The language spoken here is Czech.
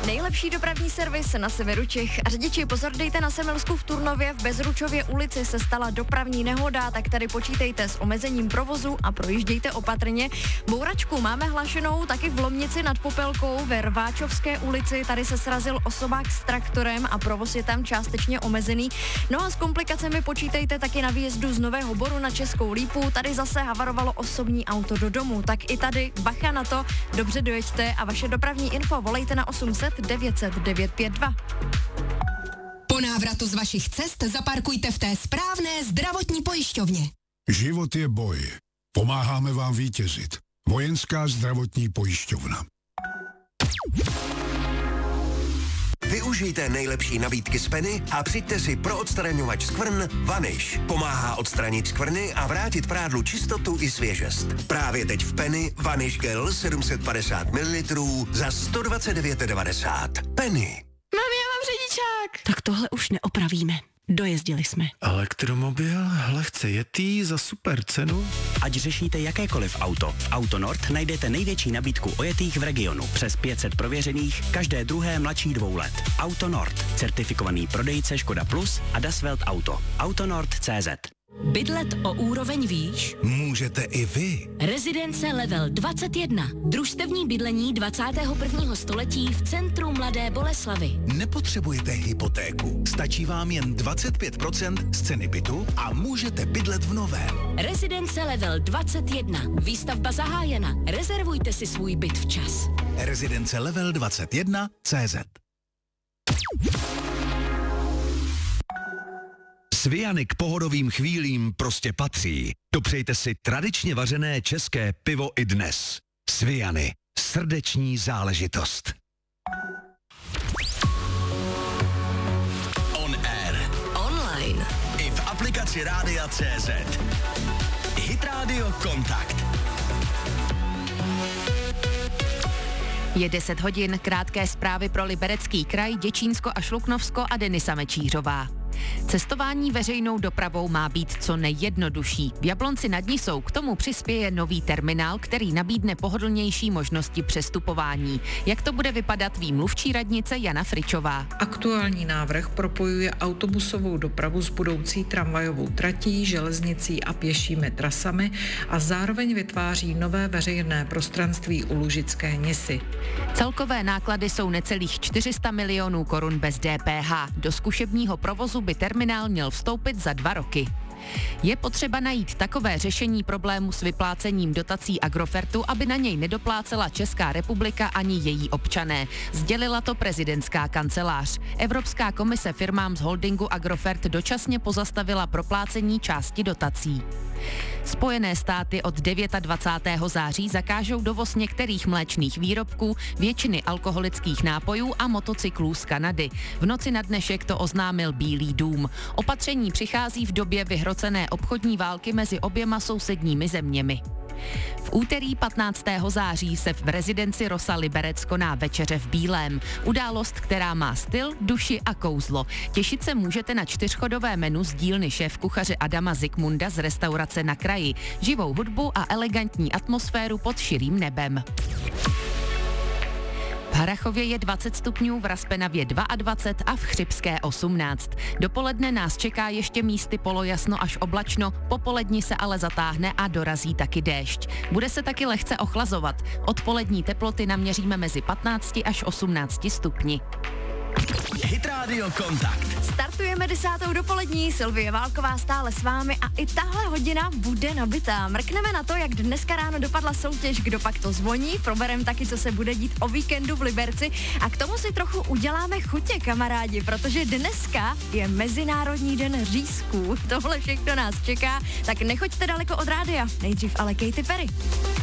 Nejlepší dopravní servis na severu Čech. A řidiči, pozor, dejte na Semilsku v Turnově. V Bezručově ulici se stala dopravní nehoda, tak tady počítejte s omezením provozu a projíždějte opatrně. Bouračku máme hlašenou taky v Lomnici nad Popelkou ve Rváčovské ulici. Tady se srazil osobák s traktorem a provoz je tam částečně omezený. No a s komplikacemi počítejte taky na výjezdu z Nového Boru na Českou Lípu. Tady zase havarovalo osobní auto do domu. Tak i tady bacha na to, dobře dojeďte a vaše dopravní info volejte na 800 900 952. Po návratu z vašich cest zaparkujte v té správné zdravotní pojišťovně. Život je boj. Pomáháme vám vítězit. Vojenská zdravotní pojišťovna. Využijte nejlepší nabídky z Penny a přijďte si pro odstraňovač skvrn Vanish. Pomáhá odstranit skvrny a vrátit prádlu čistotu i svěžest. Právě teď v Penny Vanish Gel 750 ml za 129,90. Penny. Mami, já mám řidičák. Tak tohle už neopravíme. Dojezdili jsme. Elektromobil, lehce jetý za super cenu. Ať řešíte jakékoliv auto, v Autonord najdete největší nabídku ojetých v regionu. Přes 500 prověřených, každé druhé mladší 2 let. Autonord, certifikovaný prodejce Škoda Plus a Dasvelt Auto. Autonord.cz. Bydlet o úroveň výš? Můžete i vy. Rezidence Level 21. Družstevní bydlení 21. století v centru Mladé Boleslavi. Nepotřebujete hypotéku. Stačí vám jen 25% z ceny bytu a můžete bydlet v novém. Rezidence Level 21. Výstavba zahájena. Rezervujte si svůj byt včas. Rezidence Level 21 CZ. Sviany k pohodovým chvílím prostě patří. Dopřejte si tradičně vařené české pivo i dnes. Sviany. Srdeční záležitost. On air. Online. I v aplikaci Rádia CZ. Hit Radio Kontakt. Je 10 hodin, krátké zprávy pro Liberecký kraj, Děčínsko a Šluknovsko a Denisa Mečířová. Cestování veřejnou dopravou má být co nejjednodušší. V Jablonci nad Nisou k tomu přispěje nový terminál, který nabídne pohodlnější možnosti přestupování. Jak to bude vypadat, ví mluvčí radnice Jana Fričová. Aktuální návrh propojuje autobusovou dopravu s budoucí tramvajovou tratí, železnicí a pěšími trasami a zároveň vytváří nové veřejné prostranství u Lužické Nisy. Celkové náklady jsou necelých 400 milionů korun bez DPH. Do zkušebního provozu by terminál měl vstoupit za 2 roky. Je potřeba najít takové řešení problému s vyplácením dotací Agrofertu, aby na něj nedoplácela Česká republika ani její občané. Sdělila to prezidentská kancelář. Evropská komise firmám z holdingu Agrofert dočasně pozastavila proplácení části dotací. Spojené státy od 29. září zakážou dovoz některých mléčných výrobků, většiny alkoholických nápojů a motocyklů z Kanady. V noci na dnešek to oznámil Bílý dům. Opatření přichází v době vyhrocené obchodní války mezi oběma sousedními zeměmi. V úterý 15. září se v rezidenci Rosa Liberec koná večeře v bílém. Událost, která má styl, duši a kouzlo. Těšit se můžete na 4chodové menu z dílny šéfkuchaře Adama Zikmunda z restaurace Na kraji, živou hudbu a elegantní atmosféru pod širým nebem. V Harrachově je 20 stupňů, v Raspenavě 22 a v Chřibské 18. Dopoledne nás čeká ještě místy polojasno až oblačno, popolední se ale zatáhne a dorazí taky déšť. Bude se taky lehce ochlazovat. Odpolední teploty naměříme mezi 15 až 18 stupni. Hit Radio Kontakt. Startujeme 10. dopolední, Silvie Válková stále s vámi a i tahle hodina bude nabitá. Mrkneme na to, jak dneska ráno dopadla soutěž, kdo pak to zvoní, proberem taky, co se bude dít o víkendu v Liberci a k tomu si trochu uděláme chutě, kamarádi, protože dneska je Mezinárodní den řízků. Tohle všechno nás čeká, tak nechoďte daleko od rádia, nejdřív ale Katy Perry.